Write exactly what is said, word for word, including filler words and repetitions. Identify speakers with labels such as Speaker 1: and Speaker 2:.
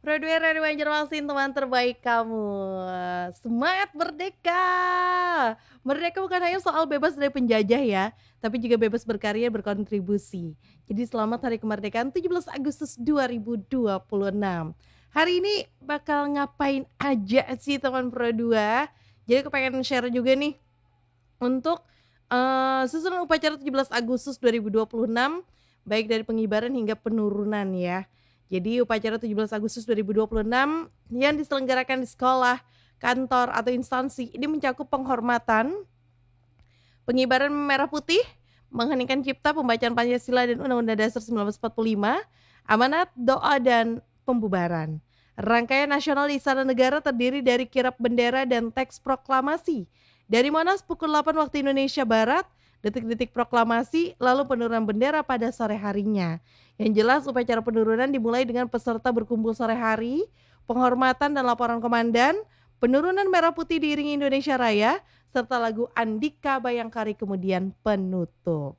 Speaker 1: Prodware Radio Banjarmasin, teman terbaik kamu. Semangat merdeka! Merdeka bukan hanya soal bebas dari penjajah ya, tapi juga bebas berkarya, berkontribusi. Jadi selamat Hari Kemerdekaan tujuh belas Agustus dua ribu dua puluh enam. Hari ini bakal ngapain aja sih teman Pro dua? Jadi aku pengen share juga nih untuk, eee, susunan upacara tujuh belas Agustus dua ribu dua puluh enam, baik dari pengibaran hingga penurunan ya. Jadi upacara tujuh belas Agustus dua ribu dua puluh enam yang diselenggarakan di sekolah, kantor, atau instansi ini mencakup penghormatan, pengibaran merah putih, mengheningkan cipta, pembacaan Pancasila dan Undang-Undang Dasar seribu sembilan ratus empat puluh lima, amanat, doa, dan pembubaran. Rangkaian nasional di Istana Negara terdiri dari kirap bendera dan teks proklamasi. Dari Monas pukul delapan waktu Indonesia Barat, detik-detik proklamasi, lalu penurunan bendera pada sore harinya. Yang jelas upacara penurunan dimulai dengan peserta berkumpul sore hari, penghormatan dan laporan komandan, penurunan merah putih diiringi Indonesia Raya, serta lagu Andika Bayangkari kemudian penutup.